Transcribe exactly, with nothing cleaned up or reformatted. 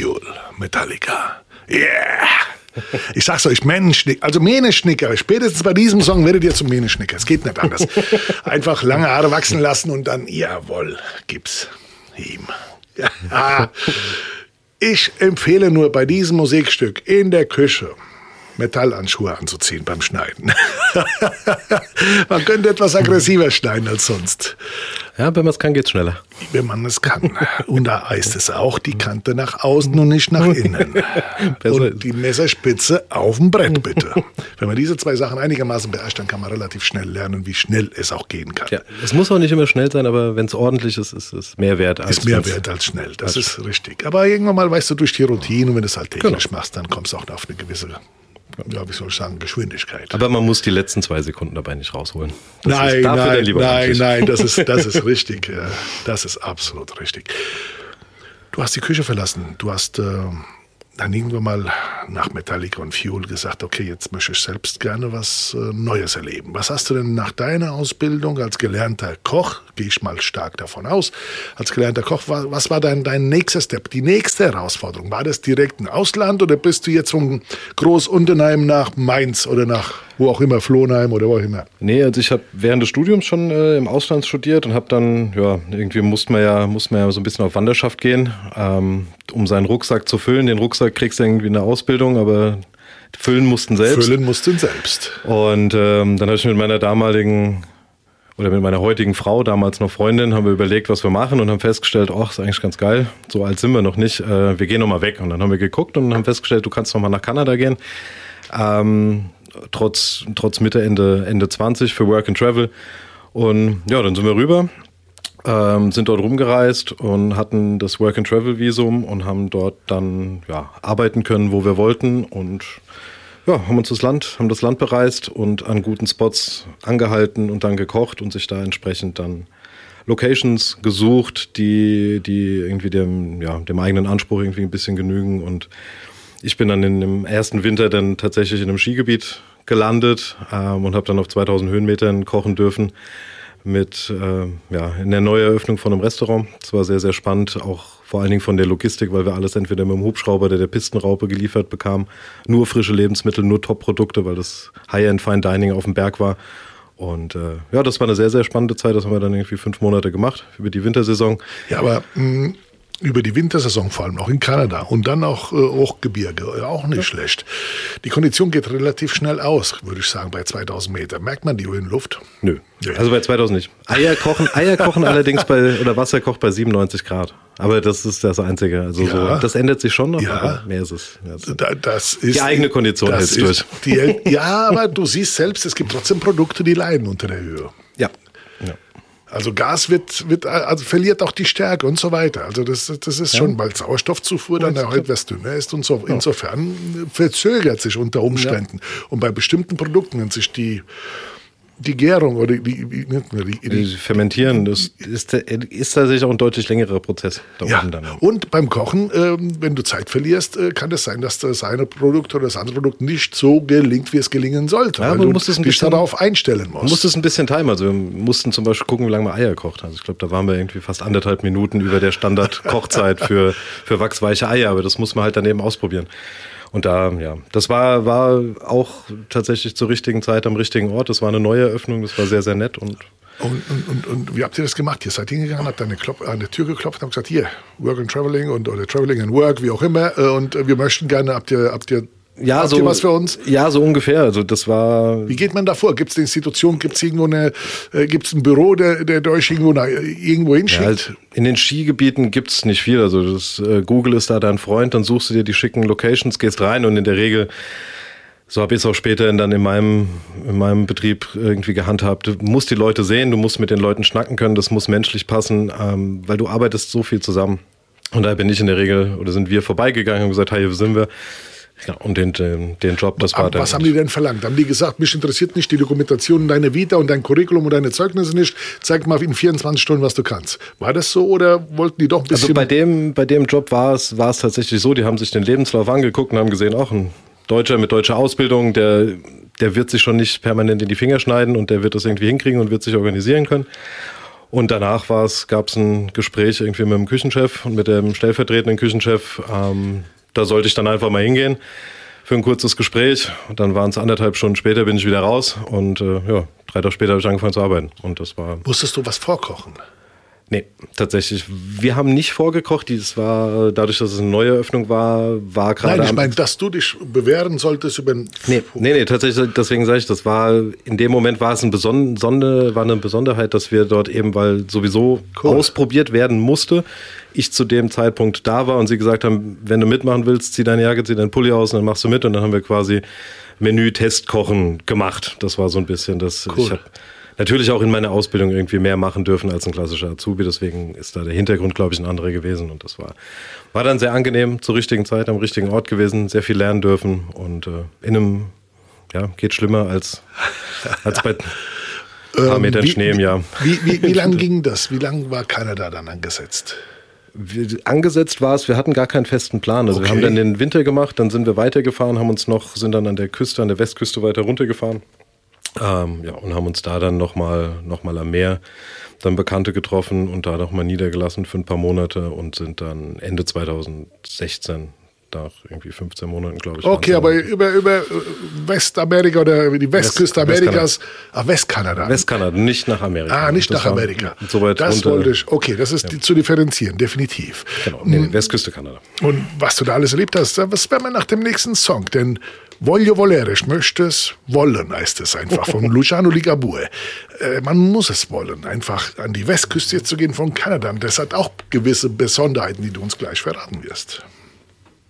Fuel, Metallica. Yeah! Ich sag's euch, Mähnenschnicker, also Mähnenschnicker, spätestens bei diesem Song werdet ihr zum Mähnenschnicker. Es geht nicht anders. Einfach lange Haare wachsen lassen und dann, jawohl, gib's ihm. Ja. Ich empfehle nur bei diesem Musikstück in der Küche Metallhandschuhe anzuziehen beim Schneiden. Man könnte etwas aggressiver schneiden als sonst. Ja, wenn man es kann, geht's schneller. Wenn man es kann. Und da heißt es auch, die Kante nach außen und nicht nach innen. Und die Messerspitze auf dem Brett, bitte. Wenn man diese zwei Sachen einigermaßen beherrscht, dann kann man relativ schnell lernen, wie schnell es auch gehen kann. Ja, es muss auch nicht immer schnell sein, aber wenn es ordentlich ist, ist es mehr wert als Ist mehr wert als schnell, das ist richtig. Aber irgendwann mal, weißt du, durch die Routine, und wenn du es halt technisch genau. machst, dann kommst du auch auf eine gewisse, ja, wie soll ich sagen, Geschwindigkeit. Aber man muss die letzten zwei Sekunden dabei nicht rausholen. Das nein, ist nein, nein, nein, das ist, das ist richtig. Ja, das ist absolut richtig. Du hast die Küche verlassen. Du hast äh, dann irgendwann mal nach Metallica und Fuel gesagt, okay, jetzt möchte ich selbst gerne was äh, Neues erleben. Was hast du denn nach deiner Ausbildung als gelernter Koch, gehe ich mal stark davon aus, als gelernter Koch, was, was war dein, dein nächster Step, die nächste Herausforderung? War das direkt ein Ausland oder bist du jetzt von Groß-Undenheim nach Mainz oder nach wo auch immer, Flohnheim oder wo auch immer? Nee, also ich habe während des Studiums schon äh, im Ausland studiert und habe dann, ja, irgendwie musste man ja, musste man ja so ein bisschen auf Wanderschaft gehen, ähm, um seinen Rucksack zu füllen. Den Rucksack kriegst du irgendwie in der Ausbildung, aber füllen mussten selbst. Füllen mussten selbst. Und ähm, dann habe ich mit meiner damaligen oder mit meiner heutigen Frau, damals noch Freundin, haben wir überlegt, was wir machen und haben festgestellt, ach, ist eigentlich ganz geil, so alt sind wir noch nicht, äh, wir gehen noch mal weg. Und dann haben wir geguckt und haben festgestellt, du kannst noch mal nach Kanada gehen. Ähm, trotz, trotz Mitte, Ende, Ende zwanzig für Work and Travel. Und ja, dann sind wir rüber, ähm, sind dort rumgereist und hatten das Work and Travel Visum und haben dort dann ja, arbeiten können, wo wir wollten und ja, haben uns das Land, haben das Land bereist und an guten Spots angehalten und dann gekocht und sich da entsprechend dann Locations gesucht, die, die irgendwie dem, ja, dem eigenen Anspruch irgendwie ein bisschen genügen. Und ich bin dann in dem ersten Winter dann tatsächlich in einem Skigebiet gelandet ähm, und habe dann auf zweitausend Höhenmetern kochen dürfen mit äh, ja, in der Neueröffnung von einem Restaurant. Das war sehr, sehr spannend, auch vor allen Dingen von der Logistik, weil wir alles entweder mit dem Hubschrauber oder der Pistenraupe geliefert bekamen. Nur frische Lebensmittel, nur Top-Produkte, weil das High-End Fine Dining auf dem Berg war. Und äh, ja, das war eine sehr, sehr spannende Zeit. Das haben wir dann irgendwie fünf Monate gemacht über die Wintersaison. Ja, aber mh, über die Wintersaison vor allem auch in Kanada und dann auch äh, Hochgebirge, auch nicht ja. schlecht. Die Kondition geht relativ schnell aus, würde ich sagen, bei zweitausend Meter. Merkt man die Höhenluft? Nö, ja. Also bei zweitausend nicht. Eier kochen, Eier kochen allerdings bei, oder Wasser kocht bei siebenundneunzig Grad. Aber das ist das Einzige. Also ja. so, das ändert sich schon noch, ja. aber mehr ist es. Ja, da, das ist, die eigene Kondition hält durch. Die, ja, aber du siehst selbst, es gibt trotzdem Produkte, die leiden unter der Höhe. Ja. ja. Also Gas wird, wird also verliert auch die Stärke und so weiter. Also das, das ist ja. schon, weil Sauerstoffzufuhr dann ja, halt was dünner ist und so. Insofern verzögert sich unter Umständen. Ja. Und bei bestimmten Produkten nennt sich die die Gärung oder die, die, die, die, die Fermentieren, das ist, ist tatsächlich auch ein deutlich längerer Prozess. Da ja, oben dann. Und beim Kochen, ähm, wenn du Zeit verlierst, äh, kann es sein, dass das eine Produkt oder das andere Produkt nicht so gelingt, wie es gelingen sollte. Ja, weil du musst dich bisschen, darauf einstellen musst. Du musst es ein bisschen timen. Also wir mussten zum Beispiel gucken, wie lange wir Eier kocht. Also ich glaube, da waren wir irgendwie fast anderthalb Minuten über der Standard-Kochzeit für, für wachsweiche Eier. Aber das muss man halt dann eben ausprobieren. Und da, ja, das war, war auch tatsächlich zur richtigen Zeit am richtigen Ort. Das war eine neue Eröffnung, das war sehr, sehr nett. Und, und, und, und, und wie habt ihr das gemacht? Ihr seid hingegangen, habt an eine, Klop- an eine Tür geklopft und habt gesagt, hier, Work and Traveling und, oder Traveling and Work, wie auch immer. Und wir möchten gerne, habt ihr, habt ihr Ja, Habt so, ihr was für uns? Ja, so ungefähr. Also das war. Wie geht man da vor? Gibt es eine Institution, gibt es irgendwo eine, äh, gibt's ein Büro, der, der euch irgendwo, nach, irgendwo hinschickt? Ja, also in den Skigebieten gibt es nicht viel. Also das, äh, Google ist da dein Freund, dann suchst du dir die schicken Locations, gehst rein und in der Regel, so habe ich es auch später dann in meinem, in meinem Betrieb irgendwie gehandhabt, du musst die Leute sehen, du musst mit den Leuten schnacken können, das muss menschlich passen, ähm, weil du arbeitest so viel zusammen. Und da bin ich in der Regel, oder sind wir vorbeigegangen und gesagt, hey, wo sind wir? Ja, und den, den, den Job, das war dann. Was haben die denn verlangt? Haben die gesagt, mich interessiert nicht die Dokumentation, deine Vita und dein Curriculum und deine Zeugnisse nicht, zeig mal in vierundzwanzig Stunden, was du kannst. War das so oder wollten die doch ein bisschen... Also bei dem, bei dem Job war es, war es tatsächlich so, die haben sich den Lebenslauf angeguckt und haben gesehen, auch ein Deutscher mit deutscher Ausbildung, der, der wird sich schon nicht permanent in die Finger schneiden und der wird das irgendwie hinkriegen und wird sich organisieren können. Und danach gab es ein Gespräch irgendwie mit dem Küchenchef und mit dem stellvertretenden Küchenchef. Ähm, da sollte ich dann einfach mal hingehen für ein kurzes Gespräch. Und dann waren es anderthalb Stunden später, bin ich wieder raus. Und äh, ja, drei Tage später habe ich angefangen zu arbeiten. Und das war. Musstest du was vorkochen? Nee, tatsächlich. Wir haben nicht vorgekocht. Es war, dadurch, dass es eine neue Eröffnung war, war gerade. Nein, ich meine, dass du dich bewähren solltest über den. Nee, nee, nee, tatsächlich, deswegen sage ich, das war, in dem Moment war es ein Beson- Sonde, war eine Besonderheit, dass wir dort eben, weil sowieso cool. ausprobiert werden musste, ich zu dem Zeitpunkt da war und sie gesagt haben, wenn du mitmachen willst, zieh deine Jacke, zieh deinen Pulli aus und dann machst du mit. Und dann haben wir quasi Menü-Testkochen gemacht. Das war so ein bisschen das. Cool. Ich hab, natürlich auch in meiner Ausbildung irgendwie mehr machen dürfen als ein klassischer Azubi. Deswegen ist da der Hintergrund, glaube ich, ein anderer gewesen. Und das war, war dann sehr angenehm, zur richtigen Zeit, am richtigen Ort gewesen, sehr viel lernen dürfen. Und äh, in einem, ja, geht schlimmer als, als bei ein paar ähm, Metern wie, Schnee im Jahr. Wie, wie, wie lang ging das? Wie lang war Kanada dann angesetzt? Wir, angesetzt war es, wir hatten gar keinen festen Plan. Also okay. Wir haben dann den Winter gemacht, dann sind wir weitergefahren, haben uns noch, sind dann an der Küste, an der Westküste weiter runtergefahren. Ähm, ja, und haben uns da dann nochmal noch mal am Meer dann Bekannte getroffen und da nochmal niedergelassen für ein paar Monate und sind dann Ende zweitausendsechzehn, nach irgendwie fünfzehn Monaten, glaube ich. Okay, aber über, über Westamerika oder die Westküste West, Amerikas, ah, Westkanada. Westkanada, nicht nach Amerika. Ah, nicht das nach Amerika. So weit das runter. wollte ich, okay, das ist ja. zu differenzieren, definitiv. Genau, nee, nee, Westküste Kanada. Und was du da alles erlebt hast, was wäre wir nach dem nächsten Song? Denn Voglio volere, ich möchte es wollen, heißt es einfach, von Luciano Ligabue. Äh, man muss es wollen, einfach an die Westküste jetzt zu gehen von Kanada. Und das hat auch gewisse Besonderheiten, die du uns gleich verraten wirst.